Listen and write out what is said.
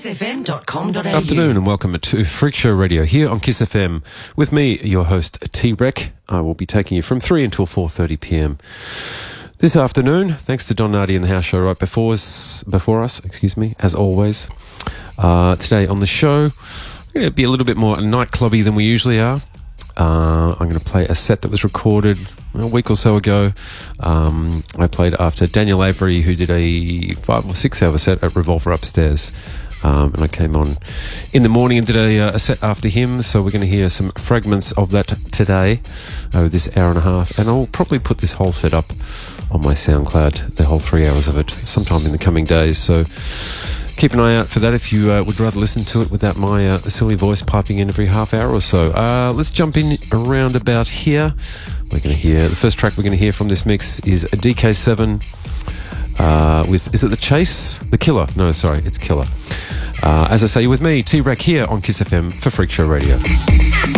kissfm.com.au. Afternoon and welcome to Freak Show Radio here on Kiss FM with me, your host T-Rec. I will be taking you from 3 until 4:30 p.m. this afternoon. Thanks to Don Nardi and the house show right before us, as always. Today on the show, we're going to be a little bit more nightclubby than we usually are. I'm going to play a set that was recorded a week or so ago. I played after Daniel Avery, who did a 5 or 6 hour set at Revolver Upstairs. And I came on in the morning and did a set after him. So we're going to hear some fragments of that today over this hour and a half. And I'll probably put this whole set up on my SoundCloud, the whole 3 hours of it, sometime in the coming days. So keep an eye out for that if you would rather listen to it without my silly voice piping in every half hour or so. Let's jump in around about here. We're going to hear, the first track we're going to hear from this mix is a DK7 with, is it The Chase? The Killer? No, sorry, it's Killer. As I say, you're with me, T-Rec, here on Kiss FM for Freak Show Radio.